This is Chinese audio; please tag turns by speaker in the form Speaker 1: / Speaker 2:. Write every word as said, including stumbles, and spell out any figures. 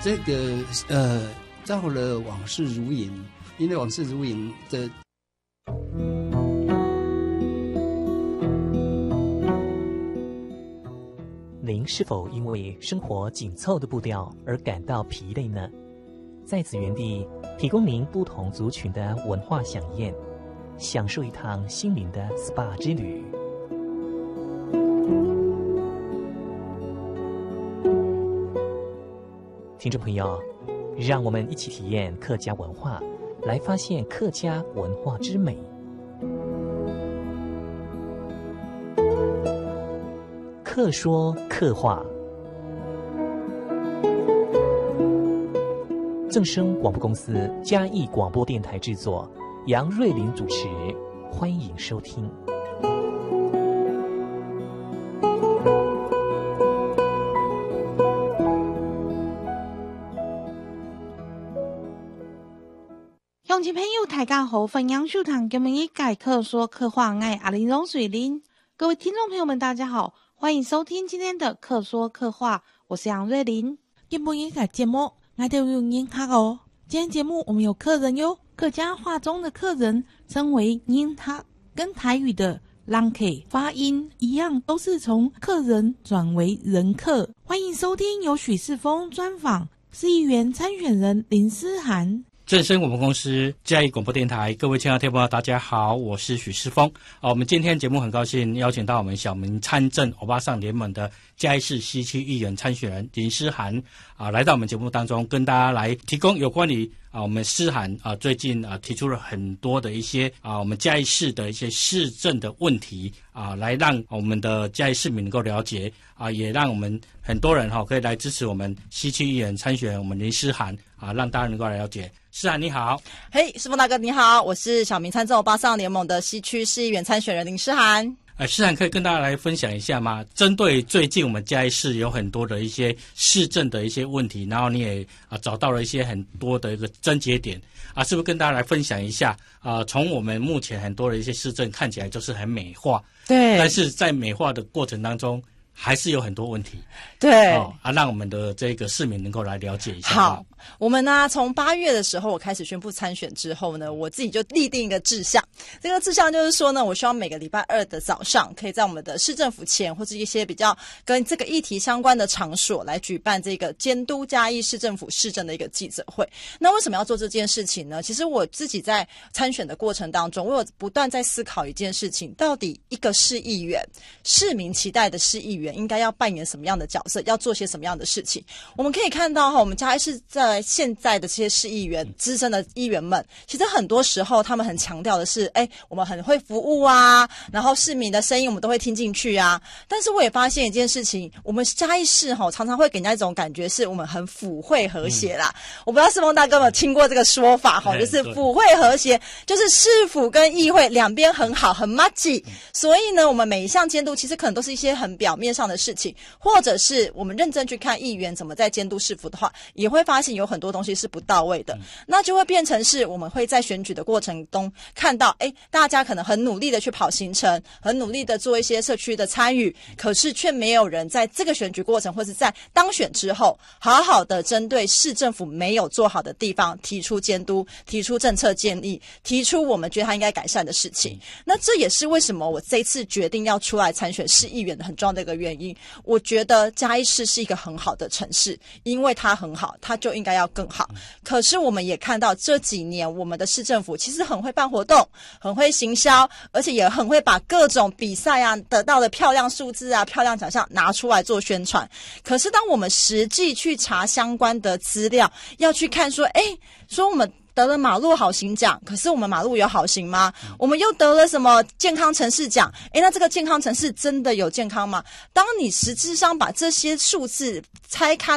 Speaker 1: 这个呃，造了往事如影，因为往事如影的。
Speaker 2: 您是否因为生活紧凑的步调而感到疲累呢？在此原地提供您不同族群的文化飨宴，享受一趟心灵的 S P A 之旅。听众朋友，让我们一起体验客家文化，来发现客家文化之美。客说客话，正声广播公司嘉义广播电台制作，杨瑞麟主持，欢迎收听。
Speaker 3: 乡亲朋友大家好，欢迎收听今日一改客说客话，我阿玲荣水玲。各位听众朋友们大家好，欢迎收听今天的客说客话，我是杨瑞玲。今天一改节目我就用英哈哦，今天节目我们有客人哟，客家话中的客人称为英哈，跟台语的人客发音一样，都是从客人转为人客。欢迎收听由许世峰专访市议员参选人林思涵。
Speaker 4: 正声广播公司嘉义广播电台，各位亲爱的听众朋友大家好，我是许世峰、啊、我们今天节目很高兴邀请到我们小民参政欧巴桑联盟的嘉义市西区议员参选人林思涵啊，来到我们节目当中，跟大家来提供有关于啊我们思涵啊最近啊提出了很多的一些啊我们嘉义市的一些市政的问题啊，来让我们的嘉义市民能够了解啊，也让我们很多人哈、啊、可以来支持我们西区议员参选人我们林思涵啊，让大家能够来了解。思涵你好。
Speaker 5: 嘿、hey, 世峰大哥你好，我是小民参政欧巴桑联盟的西区市议员参选人林思涵。
Speaker 4: 呃，思涵可以跟大家来分享一下吗？针对最近我们嘉义市有很多的一些市政的一些问题，然后你也啊找到了一些很多的一个症结点啊，是不是跟大家来分享一下啊？从我们目前很多的一些市政看起来就是很美化，
Speaker 5: 对，
Speaker 4: 但是在美化的过程当中，还是有很多问题，
Speaker 5: 对、
Speaker 4: 哦、啊，让我们的这个市民能够来了解一下。
Speaker 5: 好，我们呢从八月的时候我开始宣布参选之后呢，我自己就立定一个志向，这个志向就是说呢，我希望每个礼拜二的早上，可以在我们的市政府前或是一些比较跟这个议题相关的场所来举办这个监督嘉义市政府市政的一个记者会。那为什么要做这件事情呢？其实我自己在参选的过程当中，我有不断在思考一件事情，到底一个市议员，市民期待的市议员应该要扮演什么样的角色，要做些什么样的事情。我们可以看到我们嘉义市在现在的这些市议员，资深的议员们，其实很多时候他们很强调的是，哎，我们很会服务啊，然后市民的声音我们都会听进去啊。但是我也发现一件事情，我们嘉义市常常会给人家一种感觉是我们很府会和谐啦、嗯、我不知道世峰大哥有没有听过这个说法，就是府会和谐，就是市府跟议会两边很好很默契、嗯、所以呢我们每一项监督其实可能都是一些很表面上的事情，或者是我们认真去看议员怎么在监督市府的话，也会发现有很多东西是不到位的、嗯、那就会变成是我们会在选举的过程中看到，哎，大家可能很努力的去跑行程，很努力的做一些社区的参与，可是却没有人在这个选举过程或是在当选之后好好的针对市政府没有做好的地方提出监督，提出政策建议，提出我们觉得他应该改善的事情、嗯、那这也是为什么我这一次决定要出来参选市议员的很重要的一个原因。我觉得嘉义市是一个很好的城市，因为它很好，它就应该要更好。可是我们也看到这几年我们的市政府其实很会办活动，很会行销，而且也很会把各种比赛啊得到的漂亮数字啊漂亮奖项拿出来做宣传。可是当我们实际去查相关的资料，要去看说，哎，说我们得了马路好行奖，可是我们马路有好行吗？我们又得了什么健康城市奖，诶，那这个健康城市真的有健康吗？当你实质上把这些数字拆开